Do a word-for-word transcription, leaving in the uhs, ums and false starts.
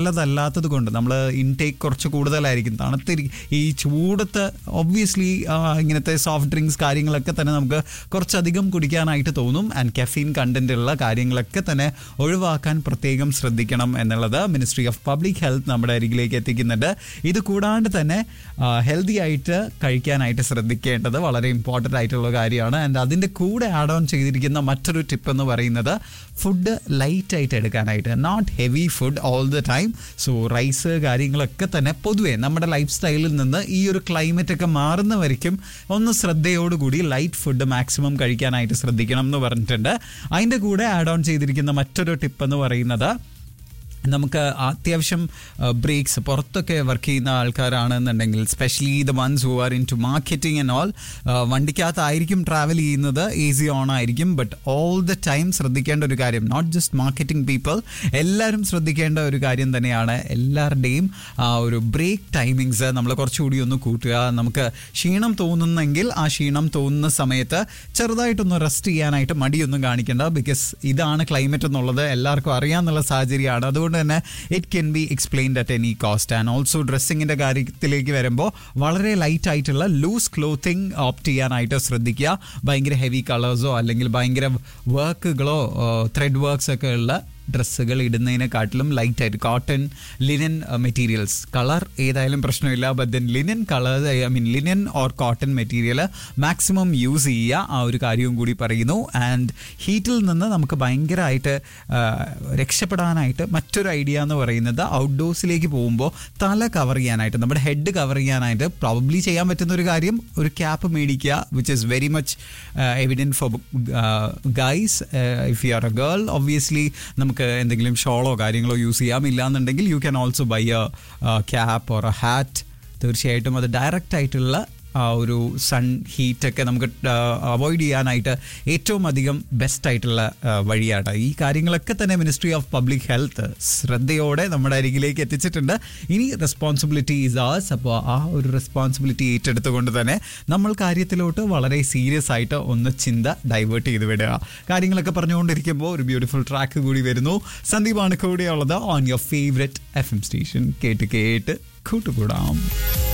നല്ലതല്ലാത്തത് കൊണ്ട് നമ്മൾ ഇൻടേക്ക് കുറച്ച് കൂടുതലായിരിക്കും. തണുത്തിരി ഈ ചൂടത്ത് ഒബ്വിയസ്ലി ഇങ്ങനത്തെ സോഫ്റ്റ് ഡ്രിങ്ക്സ് കാര്യങ്ങളൊക്കെ തന്നെ നമുക്ക് കുറച്ചധികം കുടിക്കാനായിട്ട് തോന്നും. ആൻഡ് കെഫീൻ കണ്ടന്റ് ഉള്ള കാര്യങ്ങളൊക്കെ തന്നെ ഒഴിവാക്കാൻ പ്രത്യേകം ശ്രദ്ധിക്കണം എന്നുള്ളത് മിനിസ്ട്രി ഓഫ് പബ്ലിക് ഹെൽത്ത് നമ്മുടെ അരികിലേക്ക് എത്തിക്കുന്നുണ്ട്. ഇത് കൂടാണ്ട് തന്നെ ഹെൽത്തി ആയിട്ട് കഴിക്കാനായിട്ട് ശ്രദ്ധിക്കേണ്ടത് വളരെ ഇമ്പോർട്ടൻ്റ് ആയിട്ടുള്ള കാര്യമാണ്. ആൻഡ് അതിൻ്റെ കൂടെ ആഡ് ഓൺ ചെയ്തിരിക്കുന്ന മറ്റൊരു ടിപ്പ് എന്ന് പറയുന്നത് ഫുഡ് ലൈറ്റ് ആയിട്ട് എടുക്കാനായിട്ട്. Not heavy food all the time. So rice കാര്യങ്ങളൊക്കെ തന്നെ പൊതുവേ നമ്മുടെ ലൈഫ് സ്റ്റൈലിൽ നിന്ന് ഈ ഒരു ക്ലൈമറ്റ് ഒക്കെ മാറുന്ന വരയ്ക്കും ഒന്ന് ശ്രദ്ധയോടുകൂടി ലൈറ്റ് ഫുഡ് മാക്സിമം കഴിക്കാനായിട്ട് ശ്രദ്ധിക്കണം എന്ന് പറഞ്ഞിട്ടുണ്ട്. അതിൻ്റെ കൂടെ ആഡ് ഓൺ ചെയ്തിരിക്കുന്ന മറ്റൊരു ടിപ്പ് എന്ന് പറയുന്നത് നമുക്ക് അത്യാവശ്യം ബ്രേക്സ് പുറത്തൊക്കെ വർക്ക് ചെയ്യുന്ന ആൾക്കാരാണെന്നുണ്ടെങ്കിൽ specially the ones who are in to marketing and all വണ്ടിക്കകത്തായിരിക്കും travel ചെയ്യുന്നത്, എ സി ഓൺ ആയിരിക്കും. ബട്ട് ഓൾ ദ ടൈം ശ്രദ്ധിക്കേണ്ട ഒരു കാര്യം, നോട്ട് ജസ്റ്റ് മാർക്കറ്റിംഗ് പീപ്പിൾ, എല്ലാവരും ശ്രദ്ധിക്കേണ്ട ഒരു കാര്യം തന്നെയാണ് എല്ലാവരുടെയും ആ ഒരു ബ്രേക്ക് ടൈമിങ്സ് നമ്മൾ കുറച്ചുകൂടി ഒന്ന് കൂട്ടുക. നമുക്ക് ക്ഷീണം തോന്നുന്നെങ്കിൽ ആ ക്ഷീണം തോന്നുന്ന സമയത്ത് ചെറുതായിട്ടൊന്ന് റെസ്റ്റ് ചെയ്യാനായിട്ട് മടിയൊന്നും കാണിക്കേണ്ട. ബിക്കോസ് ഇതാണ് ക്ലൈമറ്റ് എന്നുള്ളത് എല്ലാവർക്കും അറിയാമെന്നുള്ള സാഹചര്യമാണ്. അതുകൊണ്ട് തന്നെ it can be explained at any cost. And also ഡ്രസ്സിങ്ങിൻ്റെ കാര്യത്തിലേക്ക് വരുമ്പോൾ വളരെ ലൈറ്റ് ആയിട്ടുള്ള ലൂസ് ക്ലോത്തിങ് ഓപ്റ്റ് ചെയ്യാനായിട്ട് ശ്രദ്ധിക്കുക. ഭയങ്കര ഹെവി കളേഴ്സോ അല്ലെങ്കിൽ ഭയങ്കര വർക്കുകളോ ത്രെഡ് വർക്ക്സ് ഒക്കെ ഉള്ള ഡ്രസ്സുകൾ ഇടുന്നതിനെക്കാട്ടിലും ലൈറ്റായിട്ട് കോട്ടൺ, ലിനൻ മെറ്റീരിയൽസ്, കളർ ഏതായാലും പ്രശ്നമില്ല, but then linen colour I mean linen or cotton material maximum use ചെയ്യുക. ആ ഒരു കാര്യവും കൂടി പറയുന്നു. ആൻഡ് ഹീറ്റിൽ നിന്ന് നമുക്ക് ഭയങ്കരമായിട്ട് രക്ഷപ്പെടാനായിട്ട് മറ്റൊരു ഐഡിയ എന്ന് പറയുന്നത് ഔട്ട്ഡോഴ്സിലേക്ക് പോകുമ്പോൾ തല കവർ ചെയ്യാനായിട്ട്, നമ്മുടെ ഹെഡ് കവർ ചെയ്യാനായിട്ട് പ്രോബബ്ലി ചെയ്യാൻ പറ്റുന്ന ഒരു കാര്യം ഒരു ക്യാപ്പ് മേടിക്കുക, which is very much evident four guys. If you are A girl obviously നമുക്ക് എന്തെങ്കിലും ഷോളോ കാര്യങ്ങളോ യൂസ് ചെയ്യാം. ഇല്ലാന്നുണ്ടെങ്കിൽ you can also by A cap or A hat. തീർച്ചയായിട്ടും അത് ഡയറക്റ്റ് ആയിട്ടുള്ള ആ ഒരു സൺ ഹീറ്റൊക്കെ നമുക്ക് അവോയ്ഡ് ചെയ്യാനായിട്ട് ഏറ്റവും അധികം ബെസ്റ്റ് ആയിട്ടുള്ള വഴിയാണ്. ഈ കാര്യങ്ങളൊക്കെ തന്നെ മിനിസ്ട്രി ഓഫ് പബ്ലിക് ഹെൽത്ത് ശ്രദ്ധയോടെ നമ്മുടെ അരികിലേക്ക് എത്തിച്ചിട്ടുണ്ട്. ഇനി റെസ്പോൺസിബിലിറ്റി ഈസ് ആസ്. അപ്പോൾ ആ ഒരു റെസ്പോൺസിബിലിറ്റി ഏറ്റെടുത്തുകൊണ്ട് തന്നെ നമ്മൾ കാര്യത്തിലോട്ട് വളരെ സീരിയസ് ആയിട്ട് ഒന്ന് ചിന്ത ഡൈവേർട്ട് ചെയ്ത് വിടുക. കാര്യങ്ങളൊക്കെ പറഞ്ഞുകൊണ്ടിരിക്കുമ്പോൾ ഒരു ബ്യൂട്ടിഫുൾ ട്രാക്ക് കൂടി വരുന്നു. സന്ദീപാണ് കൂടെയുള്ളത് on your favourite F M station. കേട്ട് കേട്ട് കൂട്ടുകൂടാം.